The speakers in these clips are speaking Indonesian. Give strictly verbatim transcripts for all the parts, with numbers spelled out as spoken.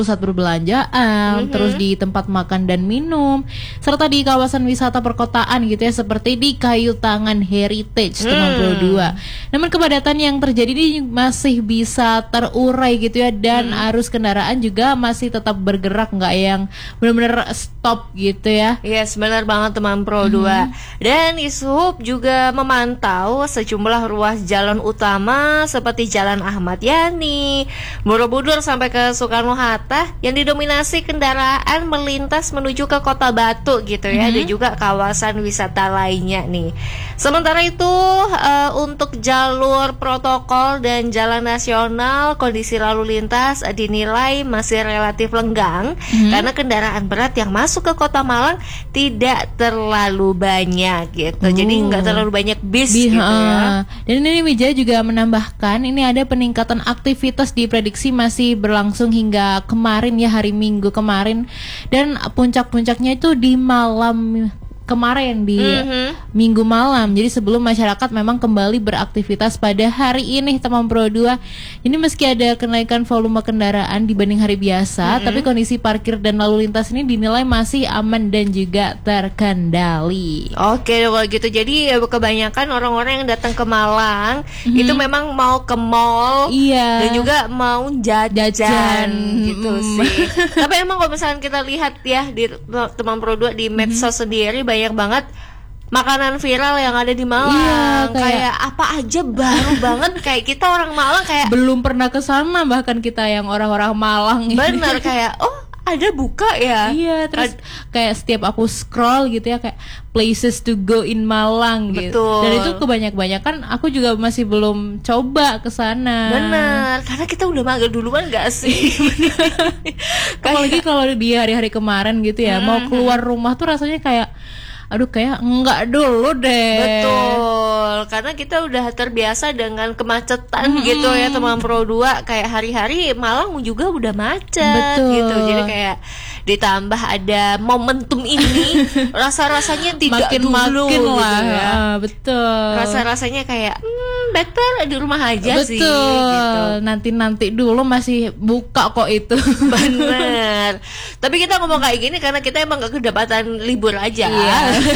pusat perbelanjaan, mm-hmm. terus di tempat makan dan minum, serta di kawasan wisata perkotaan gitu ya, seperti di Kayu Tangan Heritage Temanggung hmm. dua. Namun kepadatan yang terjadi ini masih bisa terurai gitu ya, dan hmm. arus kendaraan juga masih tetap bergerak, nggak yang benar-benar stop gitu ya. Yes, benar banget teman Pro hmm. dua. Dan Dishub juga memantau sejumlah ruas jalan utama seperti Jalan Ahmad Yani, Borobudur sampai ke Soekarno-Hatta yang didominasi kendaraan melintas menuju ke Kota Batu gitu ya, mm-hmm. dan juga kawasan wisata lainnya nih. Sementara itu uh, untuk jalur protokol dan jalan nasional, kondisi lalu lintas dinilai masih relatif lenggang, mm-hmm. karena kendaraan berat yang masuk ke Kota Malang tidak terlalu banyak gitu. Uh. Jadi nggak terlalu banyak bis Bi- gitu ya. Dan ini Wijaya juga menambahkan ini ada peningkatan aktivitas diprediksi masih berlangsung hingga ke kemarin ya, hari Minggu kemarin, dan puncak-puncaknya itu di malam kemarin di mm-hmm. Minggu malam. Jadi sebelum masyarakat memang kembali beraktivitas pada hari ini teman Pro dua. Ini meski ada kenaikan volume kendaraan dibanding hari biasa, mm-hmm. tapi kondisi parkir dan lalu lintas ini dinilai masih aman dan juga terkendali. Oke, kalau gitu jadi kebanyakan orang-orang yang datang ke Malang mm-hmm. itu memang mau ke mall, iya. dan juga mau jajan, jajan. gitu mm. sih. Tapi emang kalau misalnya kita lihat ya di teman Pro dua di medsos mm-hmm. sendiri, banyak banget makanan viral yang ada di Malang. Iya, kayak, kayak apa aja baru banget, kayak kita orang Malang kayak belum pernah ke sana, bahkan kita yang orang-orang Malang. Bener kayak oh ada buka ya. Iya, terus Ad- kayak setiap aku scroll gitu ya, kayak places to go in Malang gitu. Betul. Dan itu kebanyak-banyakan aku juga masih belum coba ke sana. Benar, karena kita udah mager duluan gak sih? Apalagi kalau di hari-hari kemarin gitu ya, mm-hmm. mau keluar rumah tuh rasanya kayak aduh kayak enggak dulu deh. Betul, karena kita udah terbiasa dengan kemacetan mm-hmm. gitu ya teman Pro dua. Kayak hari-hari Malang juga udah macet. Betul. Gitu. Jadi kayak ditambah ada momentum ini, rasa-rasanya tidak makin, dulu makin gitu lah ya. uh, betul. Rasa-rasanya kayak hmm, better di rumah aja betul. sih gitu. Nanti-nanti dulu masih buka kok itu. Bener. Tapi kita ngomong kayak gini karena kita emang gak kedapatan libur aja. Iya.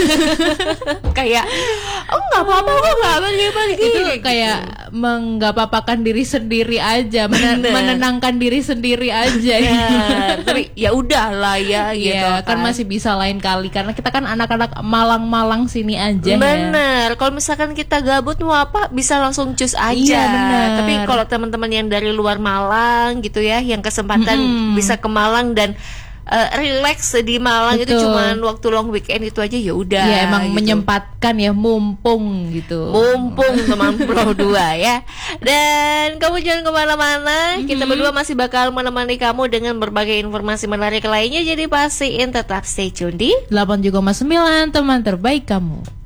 Kayak oh nggak apa-apa kok, nggak apa-apa itu kayak gitu. Menggapapakan diri sendiri aja, men- menenangkan diri sendiri aja. Ya, tapi ya udahlah ya gitu ya, kan. kan masih bisa lain kali karena kita kan anak-anak Malang-Malang sini aja. Bener ya. Kalau misalkan kita gabut mau apa bisa langsung cus aja. Iya, bener. Tapi kalau teman-teman yang dari luar Malang gitu ya, yang kesempatan mm-hmm. bisa ke Malang dan Uh, relax di Malang, betul. Itu cuman waktu long weekend itu aja ya udah. Ya emang gitu. Menyempatkan ya, mumpung gitu. Mumpung teman Pro dua ya. Dan kamu jangan kemana-mana, mm-hmm. kita berdua masih bakal menemani kamu dengan berbagai informasi menarik lainnya. Jadi pastiin tetap stay tune di delapan tujuh koma sembilan teman terbaik kamu.